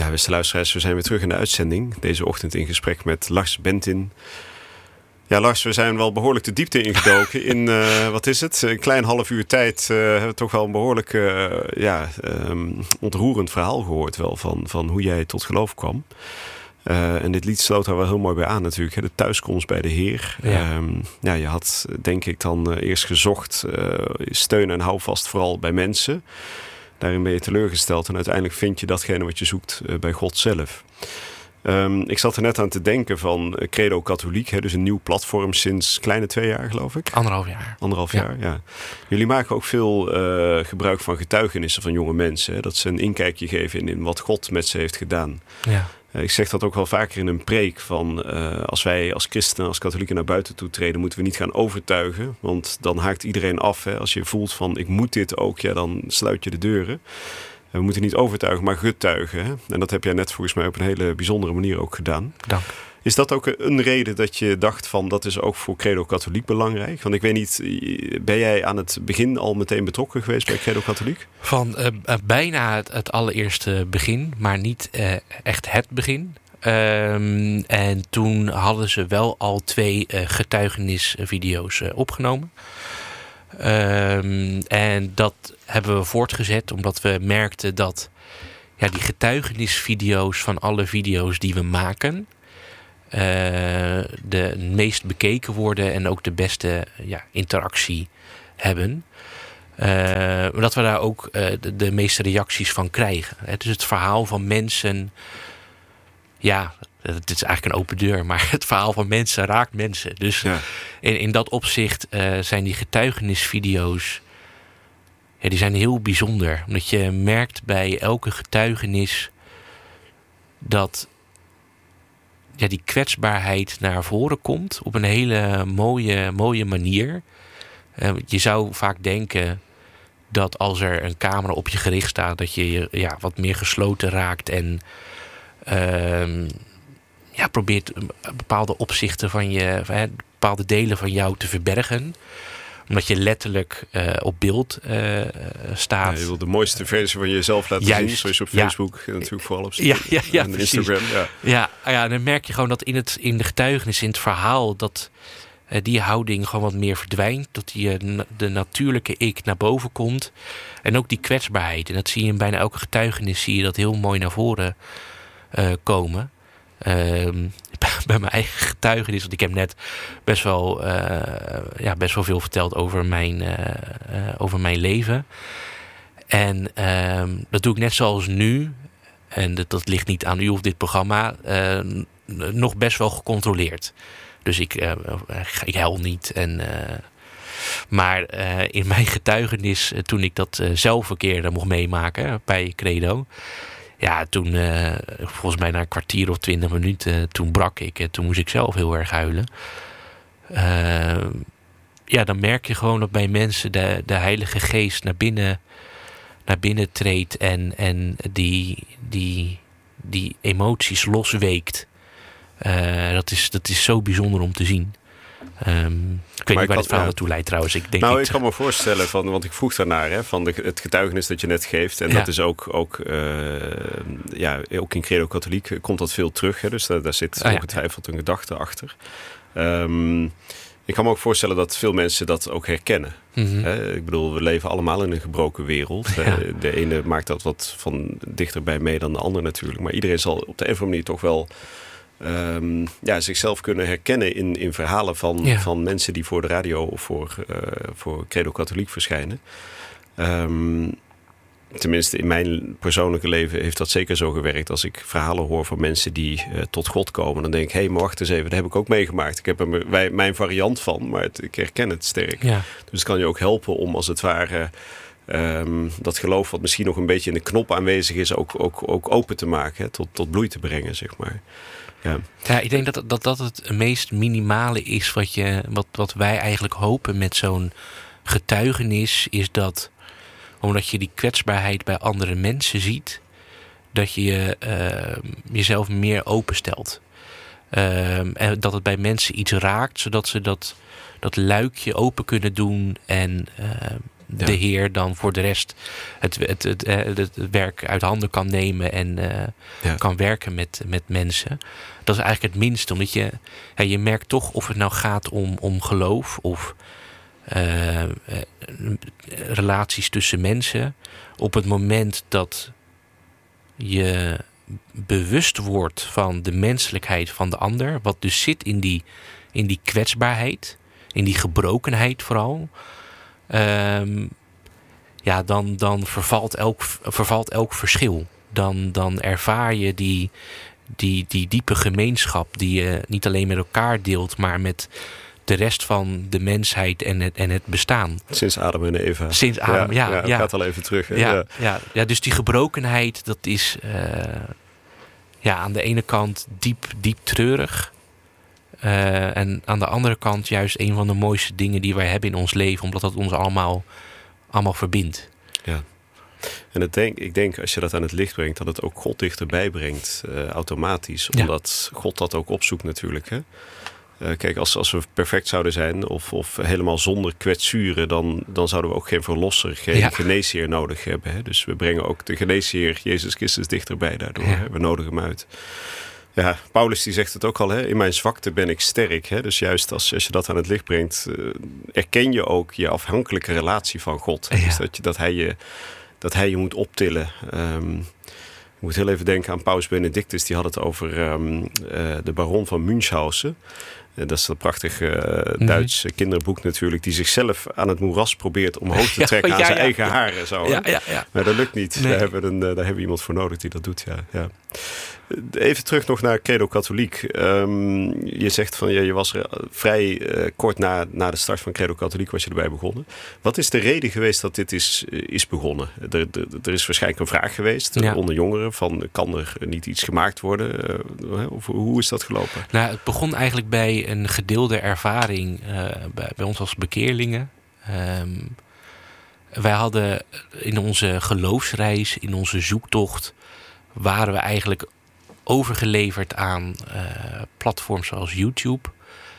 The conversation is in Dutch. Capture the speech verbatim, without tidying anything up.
Ja, beste luisteraars, we zijn weer terug in de uitzending. Deze ochtend in gesprek met Lars Bentin. Ja, Lars, we zijn wel behoorlijk de diepte ingedoken. In, uh, wat is het? Een klein half uur tijd uh, hebben we toch wel een behoorlijk uh, ja, um, ontroerend verhaal gehoord wel van, van hoe jij tot geloof kwam. Uh, en dit lied sloot daar wel heel mooi bij aan natuurlijk. Hè? De thuiskomst bij de Heer. Ja. Um, ja, je had denk ik dan uh, eerst gezocht uh, steun en houvast vooral bij mensen. Daarin ben je teleurgesteld en uiteindelijk vind je datgene wat je zoekt uh, bij God zelf. Um, ik zat er net aan te denken van uh, Credo Katholiek, hè, dus een nieuw platform sinds kleine twee jaar geloof ik. Anderhalf jaar. Anderhalf ja. jaar, ja. Jullie maken ook veel uh, gebruik van getuigenissen van jonge mensen. Hè, dat ze een inkijkje geven in, in wat God met ze heeft gedaan. Ja. Uh, ik zeg dat ook wel vaker in een preek van uh, als wij als christenen, als katholieken naar buiten toe treden, moeten we niet gaan overtuigen. Want dan haakt iedereen af. Hè. Als je voelt van ik moet dit ook, ja, dan sluit je de deuren. We moeten niet overtuigen, maar getuigen. Hè? En dat heb jij net volgens mij op een hele bijzondere manier ook gedaan. Dank. Is dat ook een reden dat je dacht van dat is ook voor Credo Katholiek belangrijk? Want ik weet niet, ben jij aan het begin al meteen betrokken geweest bij Credo Katholiek? Van uh, bijna het, het allereerste begin, maar niet uh, echt het begin. Um, en toen hadden ze wel al twee uh, getuigenisvideo's uh, opgenomen. Um, en dat hebben we voortgezet omdat we merkten dat ja, die getuigenisvideo's van alle video's die we maken uh, de meest bekeken worden en ook de beste ja, interactie hebben. Uh, dat we daar ook uh, de, de meeste reacties van krijgen. Het is het verhaal van mensen. Ja, het is eigenlijk een open deur, maar het verhaal van mensen raakt mensen. Dus ja. in, in dat opzicht uh, zijn die getuigenisvideo's, ja, die zijn heel bijzonder. Omdat je merkt bij elke getuigenis dat ja, die kwetsbaarheid naar voren komt op een hele mooie, mooie manier. Uh, je zou vaak denken dat als er een camera op je gericht staat, dat je ja, wat meer gesloten raakt en Uh, ja, probeert bepaalde opzichten van je, bepaalde delen van jou te verbergen. Omdat je letterlijk uh, op beeld uh, staat. Ja, je wil de mooiste versie van jezelf laten Juist, zien. Zoals je op Facebook ja. natuurlijk vooral op ja, ja, ja, en Instagram. Ja. Ja, ja, dan merk je gewoon dat in, het, in de getuigenis, in het verhaal, dat uh, die houding gewoon wat meer verdwijnt. Dat die, uh, de natuurlijke ik naar boven komt. En ook die kwetsbaarheid. En dat zie je in bijna elke getuigenis, zie je dat heel mooi naar voren Uh, komen. Uh, bij mijn eigen getuigenis, want ik heb net best wel, uh, ja, best wel veel verteld over mijn, uh, uh, over mijn leven. En uh, dat doe ik net zoals nu. En dat, dat ligt niet aan u of dit programma. Uh, nog best wel gecontroleerd. Dus ik, uh, ik huil niet. En, uh, maar uh, in mijn getuigenis, uh, toen ik dat uh, zelf een keer mocht meemaken bij Credo. Ja, toen, uh, volgens mij na een kwartier of twintig minuten, toen brak ik. En toen moest ik zelf heel erg huilen. Uh, ja, dan merk je gewoon dat bij mensen de, de Heilige Geest naar binnen, naar binnen treedt. En, en die, die, die emoties losweekt. Uh, dat, is, dat is zo bijzonder om te zien. Um, ik weet maar niet waar dit verhaal naartoe leidt trouwens. Ik denk nou, niet... ik kan me voorstellen, van, want ik vroeg daarnaar, hè, van de, het getuigenis dat je net geeft. En ja. dat is ook, ook, uh, ja, ook in Credo Katholiek komt dat veel terug. Hè, dus daar, daar zit ah, ongetwijfeld ja. een gedachte achter. Um, ik kan me ook voorstellen dat veel mensen dat ook herkennen. Mm-hmm. Hè, ik bedoel, we leven allemaal in een gebroken wereld. Ja. De ene maakt dat wat van dichterbij mee dan de ander natuurlijk. Maar iedereen zal op de een of andere manier toch wel Um, ja, zichzelf kunnen herkennen in, in verhalen van, ja. van mensen die voor de radio of voor, uh, voor Credo Katholiek verschijnen. Um, tenminste, in mijn persoonlijke leven heeft dat zeker zo gewerkt. Als ik verhalen hoor van mensen die uh, tot God komen, dan denk ik, hé, hey, maar wacht eens even, dat heb ik ook meegemaakt. Ik heb er wij, mijn variant van, maar het, ik herken het sterk. Ja. Dus het kan je ook helpen om als het ware Um, dat geloof wat misschien nog een beetje in de knop aanwezig is, ook, ook, ook open te maken, hè, tot, tot bloei te brengen, zeg maar. Ja, ja, ik denk dat, dat dat het meest minimale is wat, je, wat, wat wij eigenlijk hopen met zo'n getuigenis, is dat, omdat je die kwetsbaarheid bij andere mensen ziet, dat je uh, jezelf meer openstelt. Uh, en dat het bij mensen iets raakt, zodat ze dat, dat luikje open kunnen doen en uh, de ja. Heer dan voor de rest het, het, het, het, het werk uit handen kan nemen en uh, ja. kan werken met, met mensen. Dat is eigenlijk het minste, omdat je, ja, je merkt toch of het nou gaat om, om geloof of uh, relaties tussen mensen. Op het moment dat je bewust wordt van de menselijkheid van de ander, wat dus zit in die, in die kwetsbaarheid, in die gebrokenheid vooral, um, ja, dan, dan vervalt, elk, vervalt elk verschil. Dan, dan ervaar je die, die, die diepe gemeenschap die je niet alleen met elkaar deelt, maar met de rest van de mensheid en het, en het bestaan. Sinds Adam en Eva. Sinds Adam, ja. ja, ja, ja. gaat al even terug. Hè? Ja, ja. Ja, ja, dus die gebrokenheid, dat is uh, ja, aan de ene kant diep, diep treurig. Uh, en aan de andere kant juist een van de mooiste dingen die wij hebben in ons leven, omdat dat ons allemaal, allemaal verbindt. Ja. En het denk, ik denk als je dat aan het licht brengt, dat het ook God dichterbij brengt, uh, automatisch. Omdat ja. God dat ook opzoekt natuurlijk. Hè? Uh, kijk, als, als we perfect zouden zijn of, of helemaal zonder kwetsuren, dan, dan zouden we ook geen verlosser, geen ja. geneesheer nodig hebben. Hè? Dus we brengen ook de geneesheer Jezus Christus dichterbij daardoor. Ja. Hè? We nodigen hem uit. Ja, Paulus die zegt het ook al, hè? In mijn zwakte ben ik sterk. Hè? Dus juist als, als je dat aan het licht brengt, uh, erken je ook je afhankelijke relatie van God. Hè? Ja. Dus dat, je, dat, hij je, dat hij je moet optillen. Um, ik moet heel even denken aan Paus Benedictus. Die had het over um, uh, de baron van Münchhausen. Uh, dat is dat prachtige uh, Duits mm-hmm. kinderboek natuurlijk, die zichzelf aan het moeras probeert omhoog te trekken ja, ja, aan zijn ja, eigen ja. haren. Zo, ja, ja, ja. Maar dat lukt niet. Nee. Daar, hebben we een, daar hebben we iemand voor nodig die dat doet. Ja, ja. Even terug nog naar Credo Katholiek. Um, je zegt van ja, je was er vrij uh, kort na, na de start van Credo Katholiek was je erbij begonnen. Wat is de reden geweest dat dit is, is begonnen? Er, er, er is waarschijnlijk een vraag geweest ja. onder jongeren van kan er niet iets gemaakt worden? Uh, of, hoe is dat gelopen? Nou, het begon eigenlijk bij een gedeelde ervaring uh, bij, bij ons als bekeerlingen. Um, wij hadden in onze geloofsreis, in onze zoektocht, waren we eigenlijk overgeleverd aan uh, platforms zoals YouTube.